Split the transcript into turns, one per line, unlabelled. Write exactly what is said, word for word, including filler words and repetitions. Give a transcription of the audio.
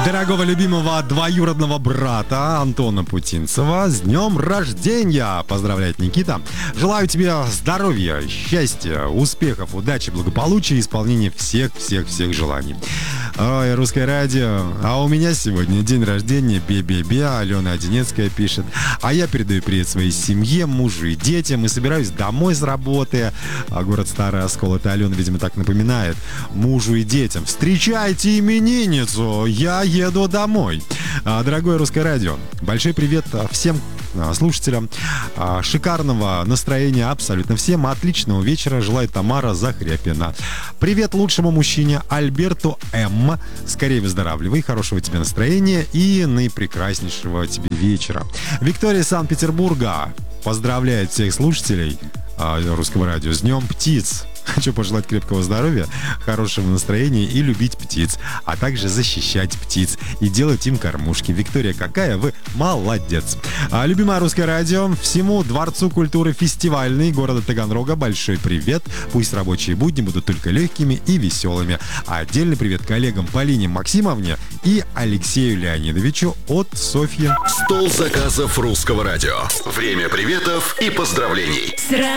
Дорогого любимого двоюродного брата Антона Путинцева с днем рождения! Поздравляет Никита. Желаю тебе здоровья, счастья, успехов, удачи, благополучия и исполнения всех-всех-всех желаний. Ой, русское радио. А у меня сегодня день рождения. Бе-бе-бе. Алена Одинецкая пишет. А я передаю привет своей семье, мужу и детям. И собираюсь домой с работы. А город Старый Оскол. Это Алена, видимо, так напоминает. Мужу и детям. Встречайте именинницу. Я еду домой. Дорогое русское радио. Большой привет всем слушателям. Шикарного настроения абсолютно всем. Отличного вечера желает Тамара Захряпина. Привет лучшему мужчине Альберту М. Скорее выздоравливай, хорошего тебе настроения и наипрекраснейшего тебе вечера. Виктория из Санкт-Петербурга поздравляет всех слушателей русского радио с днем птиц. Хочу пожелать крепкого здоровья, хорошего настроения и любить птиц, а также защищать птиц и делать им кормушки. Виктория, какая вы молодец. А, любимое русское радио, всему Дворцу культуры фестивальный города Таганрога большой привет. Пусть рабочие будни будут только легкими и веселыми. А отдельный привет коллегам Полине Максимовне и Алексею Леонидовичу от Софьи.
Стол заказов русского радио. Время приветов и поздравлений.